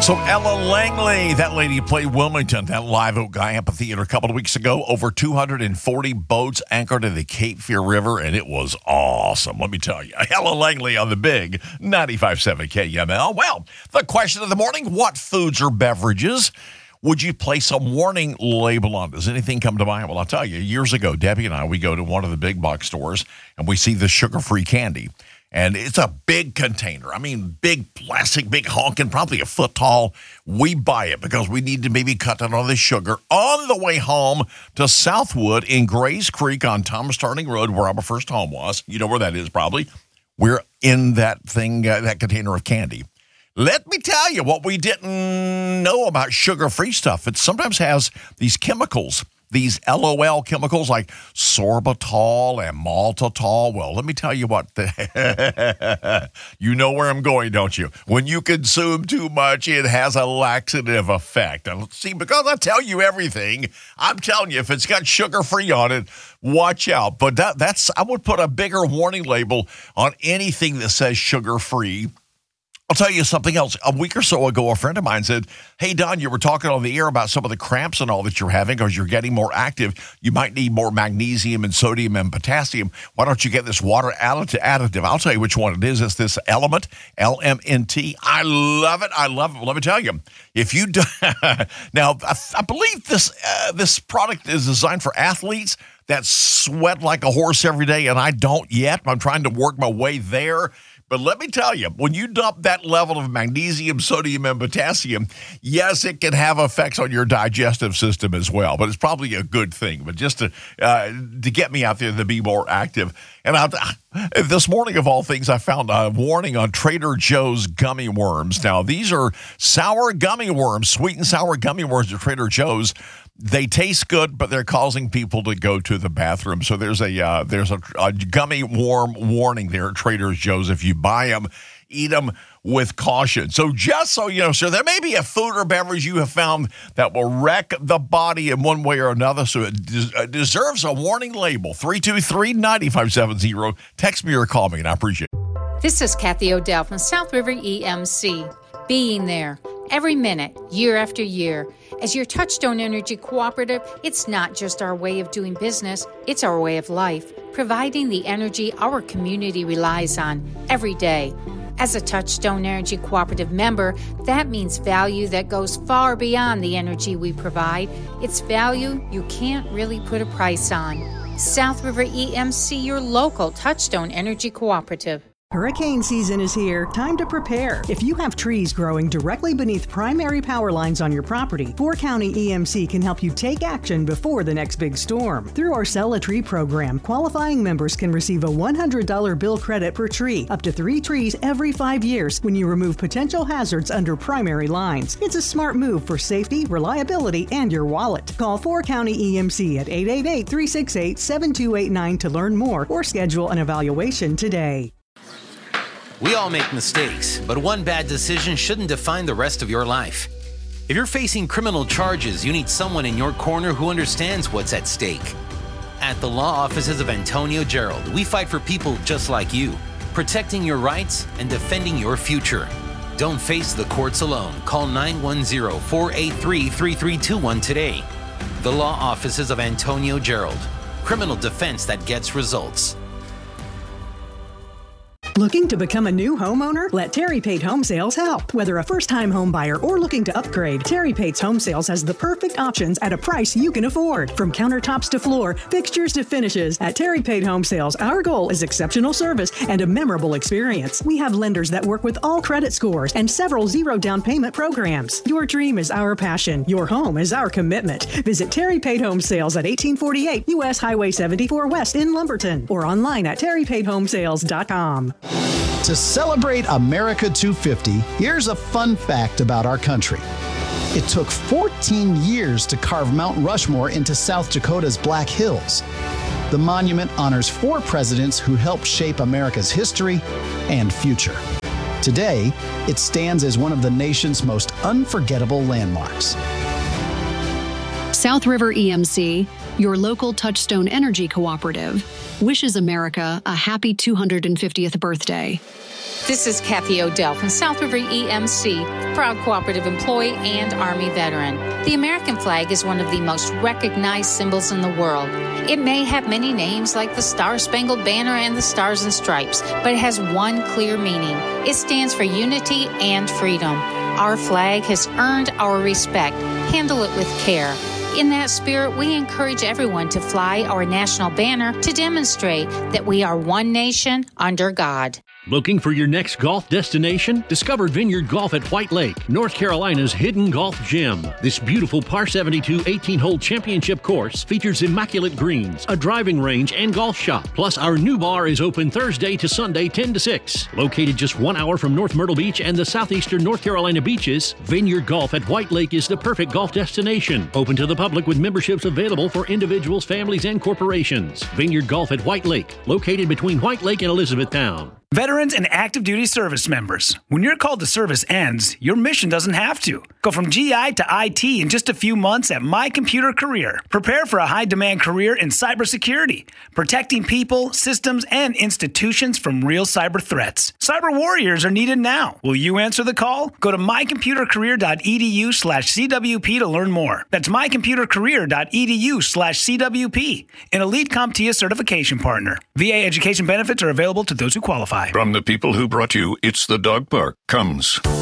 So Ella Langley, that lady played Wilmington, that Live Oak Amphitheater a couple of weeks ago. Over 240 boats anchored in the Cape Fear River, and it was awesome, let me tell you. Ella Langley on the big 95.7 KML. Well, the question of the morning, what foods or beverages would you place a warning label on? Does anything come to mind? Well, I'll tell you, years ago, Debbie and I, we go to one of the big box stores, and we see the sugar-free candy. And it's a big container. I mean, big plastic, big honking, probably a foot tall. We buy it because we need to maybe cut down on the sugar on the way home to Southwood in Grays Creek on Thomas Starling Road, where our first home was. You know where that is probably. We're in that thing, that container of candy. Let me tell you what we didn't know about sugar-free stuff. It sometimes has these chemicals, these LOL chemicals like sorbitol and maltitol. Well, let me tell you what, you know where I'm going, don't you? When you consume too much, it has a laxative effect. And see, because I tell you everything, I'm telling you, if it's got sugar-free on it, watch out. But that's I would put a bigger warning label on anything that says sugar-free. I'll tell you something else. A week or so ago, a friend of mine said, hey, Don, you were talking on the air about some of the cramps and all that you're having because you're getting more active. You might need more magnesium and sodium and potassium. Why don't you get this water additive? I'll tell you which one it is. It's this Element, LMNT. I love it. I love it. Well, let me tell you, if you do, now, I believe this product is designed for athletes that sweat like a horse every day, and I don't yet. I'm trying to work my way there. But let me tell you, when you dump that level of magnesium, sodium, and potassium, yes, it can have effects on your digestive system as well. But it's probably a good thing. But just to get me out there to be more active. And this morning, of all things, I found a warning on Trader Joe's gummy worms. Now, these are sour gummy worms, sweet and sour gummy worms at Trader Joe's. They taste good, but they're causing people to go to the bathroom. So there's a gummy worm warning there at Trader Joe's. If you buy them, eat them with caution. So just so you know, sir, there may be a food or beverage you have found that will wreck the body in one way or another. So it deserves a warning label. 323-9570. Text me or call me, and I appreciate it. This is Kathy Odell from South River EMC. Being there every minute, year after year. As your Touchstone Energy Cooperative, it's not just our way of doing business, it's our way of life, providing the energy our community relies on every day. As a Touchstone Energy Cooperative member, that means value that goes far beyond the energy we provide. It's value you can't really put a price on. South River EMC, your local Touchstone Energy Cooperative. Hurricane season is here. Time to prepare. If you have trees growing directly beneath primary power lines on your property, 4-County EMC can help you take action before the next big storm. Through our Sell a Tree program, qualifying members can receive a $100 bill credit per tree, up to 3 trees every 5 years when you remove potential hazards under primary lines. It's a smart move for safety, reliability, and your wallet. Call 4-County EMC at 888-368-7289 to learn more or schedule an evaluation today. We all make mistakes, but one bad decision shouldn't define the rest of your life. If you're facing criminal charges, you need someone in your corner who understands what's at stake. At the law offices of Antonio Gerald, we fight for people just like you, protecting your rights and defending your future. Don't face the courts alone. Call 910-483-3321 today. The law offices of Antonio Gerald. Criminal defense that gets results. Looking to become a new homeowner? Let Terry Pate Home Sales help. Whether a first-time home buyer or looking to upgrade, Terry Pate's Home Sales has the perfect options at a price you can afford. From countertops to floor, fixtures to finishes, at Terry Pate Home Sales, our goal is exceptional service and a memorable experience. We have lenders that work with all credit scores and several zero down payment programs. Your dream is our passion. Your home is our commitment. Visit Terry Pate Home Sales at 1848 U.S. Highway 74 West in Lumberton or online at terrypatehomesales.com. To celebrate America 250, here's a fun fact about our country. It took 14 years to carve Mount Rushmore into South Dakota's Black Hills. The monument honors 4 presidents who helped shape America's history and future. Today, it stands as one of the nation's most unforgettable landmarks. South River EMC, your local Touchstone Energy Cooperative, wishes America a happy 250th birthday. This is Kathy Odell from South River EMC, proud cooperative employee and Army veteran. The American flag is one of the most recognized symbols in the world. It may have many names like the Star-Spangled Banner and the Stars and Stripes, but it has one clear meaning. It stands for unity and freedom. Our flag has earned our respect. Handle it with care. In that spirit, we encourage everyone to fly our national banner to demonstrate that we are one nation under God. Looking for your next golf destination? Discover Vineyard Golf at White Lake, North Carolina's hidden golf gem. This beautiful par 72 18-hole championship course features immaculate greens, a driving range, and golf shop. Plus, our new bar is open Thursday to Sunday 10 to 6. Located just 1 hour from North Myrtle Beach and the southeastern North Carolina beaches, Vineyard Golf at White Lake is the perfect golf destination. Open to the public with memberships available for individuals, families, and corporations. Vineyard Golf at White Lake, located between White Lake and Elizabethtown. Veterans and active duty service members, when your call to service ends, your mission doesn't have to. Go from GI to IT in just a few months at My Computer Career. Prepare for a high-demand career in cybersecurity, protecting people, systems, and institutions from real cyber threats. Cyber warriors are needed now. Will you answer the call? Go to mycomputercareer.edu/CWP to learn more. That's mycomputercareer.edu/CWP, an elite CompTIA certification partner. VA education benefits are available to those who qualify. From the people who brought you It's the Dog Park comes